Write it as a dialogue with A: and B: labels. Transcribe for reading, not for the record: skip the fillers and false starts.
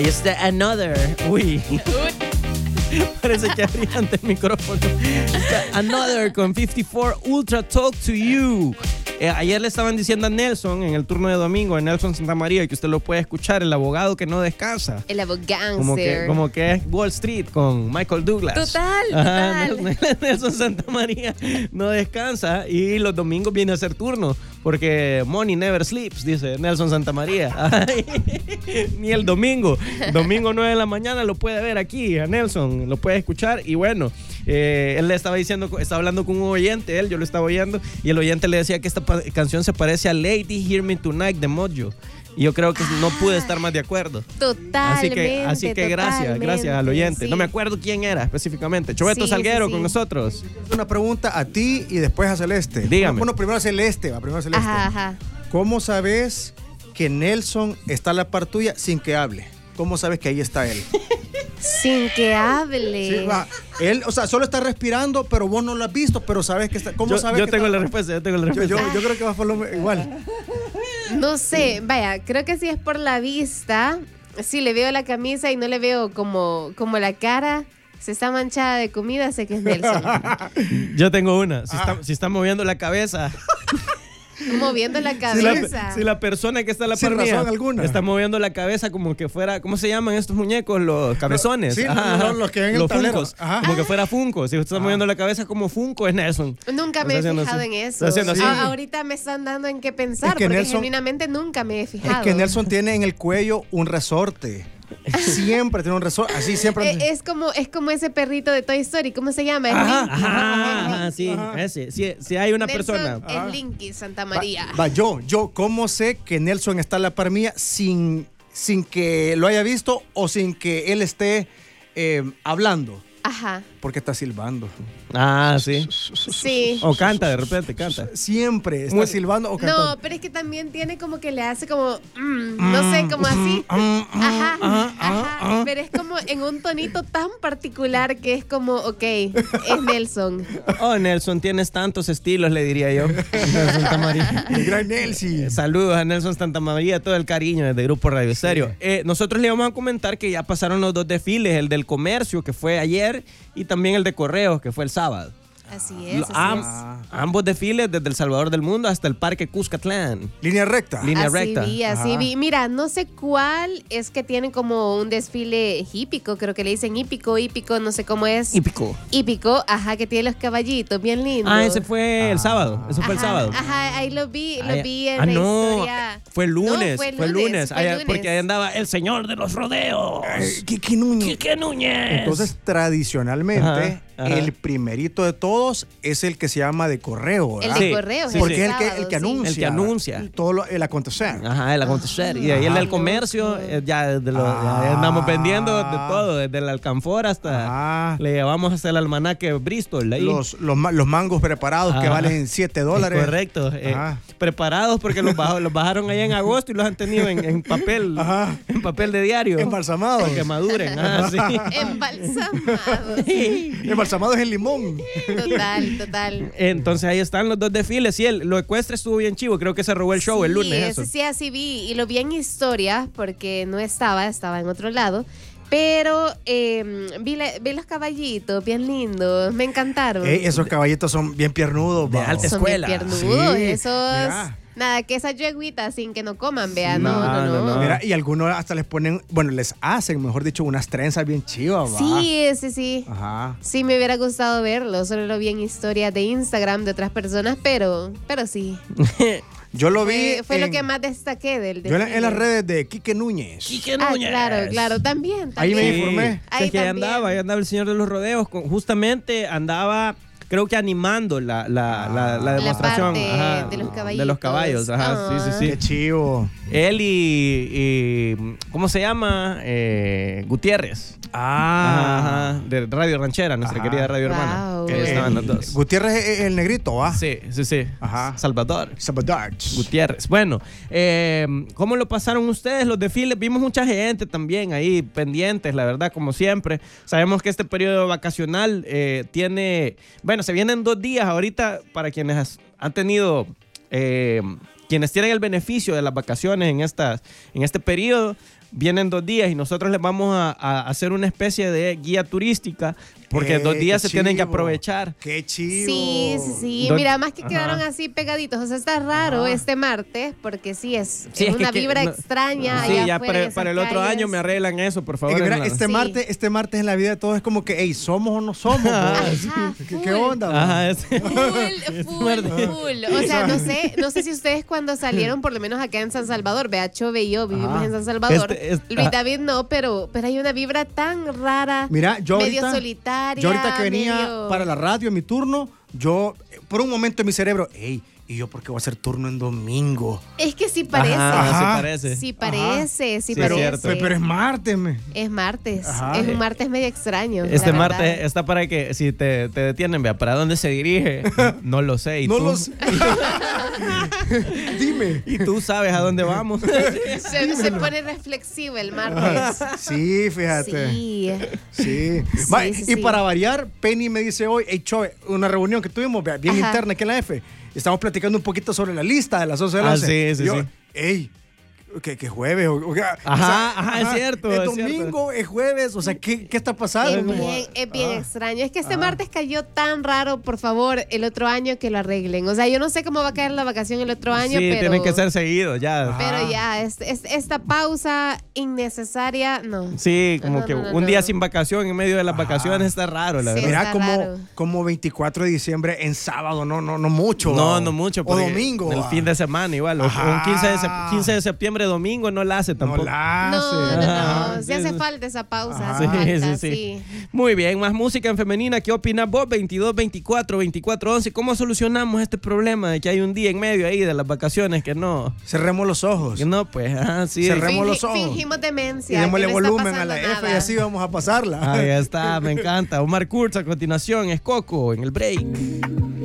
A: Ahí está Another. Uy. Parece que abrí ante el micrófono. Está Another con 54 Ultra Talk to You. Ayer le estaban diciendo a Nelson en el turno de domingo, a Nelson Santamaría, que usted lo puede escuchar, el abogado que no descansa.
B: El abogáncer.
A: Como que es Wall Street con Michael Douglas.
B: Total.
A: Nelson Santamaría no descansa y los domingos viene a hacer turno porque money never sleeps, dice Nelson Santamaría. Ni el domingo. Domingo 9 de la mañana lo puede ver aquí a Nelson, lo puede escuchar y bueno, él le estaba diciendo, estaba hablando con un oyente, yo lo estaba oyendo y el oyente le decía que esta canción se parece a Lady Hear Me Tonight de Mojo. Y yo creo que no pude estar más de acuerdo.
B: Totalmente.
A: Así que gracias al oyente. Sí. No me acuerdo quién era específicamente. Chobeto Salguero con nosotros.
C: Una pregunta a ti y después a Celeste.
A: Dígame.
C: Bueno, primero a Celeste.
B: Ajá.
C: ¿Cómo sabes que Nelson está a la par tuya sin que hable? ¿Cómo sabes que ahí está él?
B: Sin que hable.
C: Sí, va. Él, o sea, solo está respirando, pero vos no lo has visto, pero sabes que está. ¿Cómo sabes
A: yo
C: que
A: tengo
C: está?
A: la respuesta. Yo
C: creo que va por lo igual.
B: No sé, vaya, creo que si es por la vista, sí le veo la camisa y no le veo como la cara. Si está manchada de comida, sé que es Nelson.
A: Yo tengo una. Si está moviendo la cabeza.
B: Moviendo la cabeza.
A: Si la persona que está a la par mía está moviendo la cabeza como que fuera, ¿cómo se llaman estos muñecos? Los cabezones.
C: Sí, los que ven en el
A: los
C: tablero.
A: Funkos. Como que fuera Funko. Si usted está moviendo la cabeza como Funko, es Nelson.
B: Nunca me he fijado en eso. Ahorita me están dando en qué pensar, porque Nelson, genuinamente nunca me he fijado.
C: Es que Nelson tiene en el cuello un resorte. Siempre tiene un resorte. Así siempre.
B: Es como ese perrito de Toy Story. ¿Cómo se llama?
A: Es Linky. Ese. Si hay una
B: Nelson
A: persona.
B: Es Linky Santamaría.
C: Yo, ¿cómo sé que Nelson está a la par mía sin que lo haya visto o sin que él esté hablando?
B: Ajá.
C: Porque está silbando.
A: Sí.
B: Sí.
A: O canta, de repente canta.
C: Siempre está silbando o cantando.
B: No, pero es que también tiene como que le hace como, no sé, como así. Ajá. Pero es como en un tonito tan particular que es como, ok, es Nelson.
A: Oh, Nelson, tienes tantos estilos, le diría yo. Nelson Santamaría.
C: El gran Nelson.
A: Saludos a Nelson Santamaría, todo el cariño desde Grupo Radio Estéreo. Nosotros le vamos a comentar que ya pasaron los 2 desfiles, el del comercio, que fue ayer, y también el de correos, que fue el sábado.
B: Así es.
A: Ambos desfiles desde El Salvador del Mundo hasta el Parque Cuscatlán.
C: Línea recta.
B: Así vi. Mira, no sé cuál es que tienen como un desfile hípico, creo que le dicen hípico, no sé cómo es.
A: Hípico,
B: que tiene los caballitos bien lindos.
A: Ese fue el sábado. Eso fue el sábado.
B: Ahí lo vi en la historia.
A: Fue el lunes.
B: Fue el lunes.
A: Porque ahí andaba el señor de los rodeos.
C: Quique Núñez. Entonces, tradicionalmente, el primerito de todos es el que se llama de correo, ¿verdad?
B: El de correo,
C: porque es el que anuncia.
A: El que anuncia.
C: Todo el acontecer.
A: El acontecer. Y ahí el del comercio, ya andamos vendiendo de todo, desde el alcanfor hasta le llevamos hasta el almanaque Bristol. Ahí.
C: Los mangos preparados que valen $7.
A: Correcto. Preparados porque los bajaron allá en agosto y los han tenido en papel, en papel de diario.
C: Embalsamados.
A: Para que maduren.
C: Embalsamados en limón.
B: Total.
A: Entonces ahí están los 2 desfiles. Sí, lo ecuestre estuvo bien chivo. Creo que se robó el show el lunes.
B: Sí, así vi. Y lo vi en historia porque no estaba en otro lado. Pero vi los caballitos bien lindos. Me encantaron.
C: Esos caballitos son bien piernudos.
A: De alta escuela.
B: Son bien piernudos.
C: Sí,
B: esos... Mira. Nada, que esas yeguitas sin que no coman, vean. No.
C: Mira, y algunos hasta les ponen, les hacen, mejor dicho, unas trenzas bien chivas, ¿va?
B: Sí.
C: Ajá.
B: Sí, me hubiera gustado verlo. Solo lo vi en historias de Instagram de otras personas, pero sí.
C: Yo lo vi.
B: Fue lo que más destaqué del
C: desfile. Yo en las redes de Quique Núñez.
B: Claro, también.
C: Ahí me informé.
A: Ahí andaba el señor de los rodeos. Justamente andaba, creo que animando la demostración
B: de los caballos.
A: Sí.
C: Qué chivo.
A: Él y ¿cómo se llama? Gutiérrez. De Radio Ranchera, nuestra querida radio hermana. Que estaban los 2.
C: Gutiérrez es el negrito, ¿va?
A: Sí.
C: Ajá.
A: Salvador Gutiérrez. Bueno, ¿cómo lo pasaron ustedes los desfiles? Vimos mucha gente también ahí pendientes, la verdad, como siempre. Sabemos que este periodo vacacional se vienen 2 días ahorita para quienes han tenido... quienes tienen el beneficio de las vacaciones en este periodo, vienen 2 días y nosotros les vamos a hacer una especie de guía turística porque 2 días
C: qué
A: se tienen que
C: chivo.
A: aprovechar.
C: Qué chido.
B: Sí.
A: Don-
B: Mira, más que quedaron
A: Ajá.
B: así pegaditos. O sea, está raro
C: Ajá.
B: este martes porque sí es
A: Sí, es
B: una
A: que
B: vibra
A: no-
B: extraña.
A: Sí,
B: allá
A: ya
B: afuera en esas
A: para el otro
B: calles.
A: año me arreglan eso, por
C: Es
A: favor.
C: que mira,
A: en la-
C: este martes en la vida de todos es como que, hey, ¿somos o no somos?
A: Ajá,
C: vos?
B: Ajá,
C: ¿Qué
B: full.
C: onda? vos?
A: Ajá,
B: Full. O sea, no sé si ustedes cuando salieron, por lo menos acá en San Salvador, vea, Chove y yo vivimos
C: Ajá.
B: en San Salvador.
A: Este-
B: Luis David no, pero hay una vibra tan rara.
C: Mira,
B: medio solitaria.
C: yo ahorita que venía
B: medio-
C: para la radio en mi turno, yo, por un momento en mi cerebro, hey, ¿y yo por qué voy a hacer turno en domingo?
B: Es que sí parece.
A: Ajá, sí
C: Ajá.
A: parece.
B: Sí parece, sí
A: Sí, es
B: parece.
A: cierto.
C: Pero es martes, me.
B: Es martes.
C: Ajá.
B: Es un martes medio extraño.
A: Este
B: la
A: martes
B: verdad.
A: está para que si te detienen, vea, ¿para dónde se dirige? No lo sé. ¿Y
C: No
A: tú?
C: lo sé. Dime.
A: ¿Y tú sabes a dónde vamos?
B: Se pone reflexivo el martes.
C: Sí, fíjate.
B: Sí.
C: Sí.
B: Sí,
C: Va,
B: sí,
C: y
B: sí.
C: para variar, Penny me dice hoy, hey, Chove, una reunión que tuvimos vea, bien
B: Ajá.
C: interna aquí en la F. Estamos platicando un poquito sobre la lista de las 11 de la
A: Ah,
C: 11.
A: sí,
C: Y yo,
A: sí.
C: hey, que jueves.
A: Ajá, es cierto,
C: Es
A: es
C: domingo, es jueves. O sea, ¿qué está pasando?
B: Es bien extraño. Es que este martes cayó tan raro, por favor, el otro año que lo arreglen. O sea, yo no sé cómo va a caer la vacación el otro año,
A: Sí,
B: pero...
A: tienen que ser seguidos ya.
B: Pero ya, esta pausa innecesaria, no.
A: Sí, como
B: No,
A: que
B: no,
A: un día
B: no.
A: sin vacación en medio de las vacaciones está raro, la
B: Sí.
A: verdad.
C: Mira,
B: Está raro.
C: como 24 de diciembre en sábado, no mucho.
A: No,
C: ¿va?
A: no mucho.
C: O
A: porque
C: domingo.
A: El
C: ¿va?
A: fin de semana igual. O
C: Ajá.
A: un 15 de septiembre, domingo, no la hace
C: No
A: tampoco.
C: la
B: No,
C: hace.
B: no.
A: Ah,
B: Sí hace
A: sí.
B: falta esa pausa.
C: Ajá.
B: hace falta,
A: Sí, sí. Muy bien, más música en femenina. ¿Qué opinas vos? 22, 24, 24, 11. ¿Cómo solucionamos este problema de que hay un día en medio ahí de las vacaciones que no?
C: Cerremos los ojos.
A: Que no, pues, sí.
C: Cerremos los ojos.
B: Fingimos
C: Y
B: demencia. que
C: démosle
B: no está
C: volumen a
B: pasando
C: la F y
B: nada.
C: así vamos a pasarla.
A: Ahí está, me encanta. Omar Kurz a continuación, es Coco en el break.